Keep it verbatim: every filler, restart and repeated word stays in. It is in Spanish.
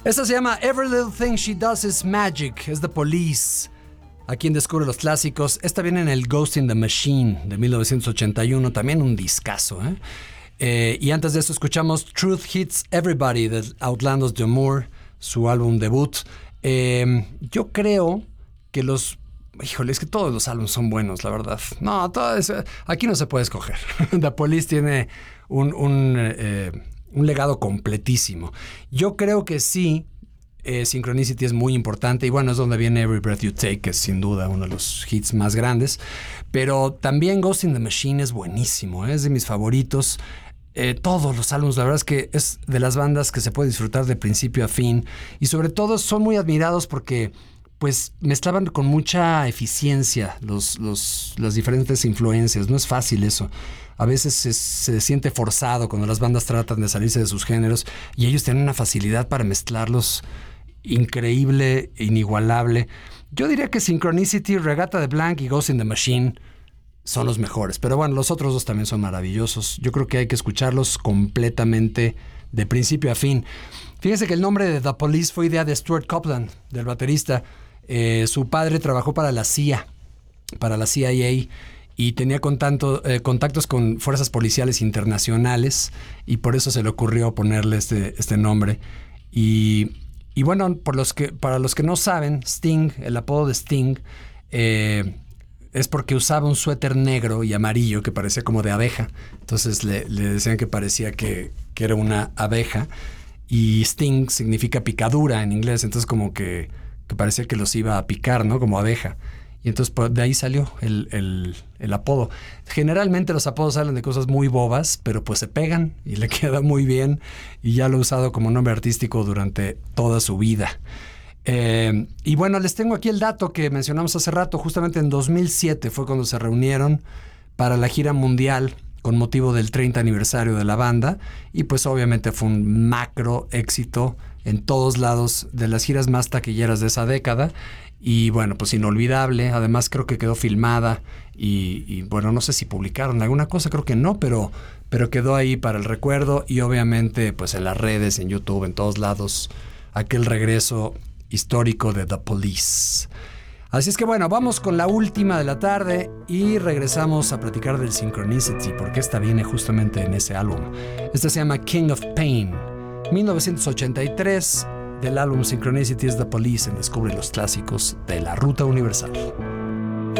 Esta se llama Every Little Thing She Does Is Magic. Es The Police. Aquí en Descubre los Clásicos. Esta viene en el Ghost in the Machine de mil novecientos ochenta y uno. También un discazo, ¿eh? Eh, y antes de eso escuchamos Truth Hits Everybody de Outlandos de Amour, su álbum debut. Eh, yo creo que los... Híjole, es que todos los álbumes son buenos, la verdad. No, todo eso, aquí no se puede escoger. The Police tiene un, un, eh, un legado completísimo. Yo creo que sí, eh, Synchronicity es muy importante. Y bueno, es donde viene Every Breath You Take, que es sin duda uno de los hits más grandes. Pero también Ghost in the Machine es buenísimo, ¿eh? Es de mis favoritos. Eh, todos los álbumes, la verdad es que es de las bandas que se puede disfrutar de principio a fin. Y sobre todo son muy admirados porque... pues mezclaban con mucha eficiencia los, los, las diferentes influencias. No es fácil eso. A veces se, se siente forzado cuando las bandas tratan de salirse de sus géneros y ellos tienen una facilidad para mezclarlos increíble, inigualable. Yo diría que Synchronicity, Regatta de Blanc y Ghost in the Machine son los mejores. Pero bueno, los otros dos también son maravillosos. Yo creo que hay que escucharlos completamente de principio a fin. Fíjense que el nombre de The Police fue idea de Stuart Copeland, del baterista. Eh, su padre trabajó para la C I A, para la C I A, y tenía contacto, eh, contactos con fuerzas policiales internacionales y por eso se le ocurrió ponerle este, este nombre. Y, y bueno, por los que, para los que no saben, Sting, el apodo de Sting, eh, es porque usaba un suéter negro y amarillo que parecía como de abeja. Entonces le, le decían que parecía que, que era una abeja. Y Sting significa picadura en inglés, entonces como que, que parecía que los iba a picar, ¿no? Como abeja. Y entonces pues, de ahí salió el, el, el apodo. Generalmente los apodos salen de cosas muy bobas, pero pues se pegan y le queda muy bien. Y ya lo ha usado como nombre artístico durante toda su vida. Eh, y bueno, les tengo aquí el dato que mencionamos hace rato. Justamente en dos mil siete fue cuando se reunieron para la gira mundial con motivo del treinta aniversario de la banda, y pues obviamente fue un macro éxito en todos lados, de las giras más taquilleras de esa década, y bueno, pues inolvidable. Además creo que quedó filmada y, y bueno, no sé si publicaron alguna cosa, creo que no, pero, pero quedó ahí para el recuerdo, y obviamente pues en las redes, en YouTube, en todos lados, aquel regreso histórico de The Police. Así es que bueno, vamos con la última de la tarde y regresamos a platicar del Synchronicity, porque esta viene justamente en ese álbum. Esta se llama King of Pain, mil novecientos ochenta y tres, del álbum Synchronicity es The Police en Descubre los Clásicos de la Ruta Universal.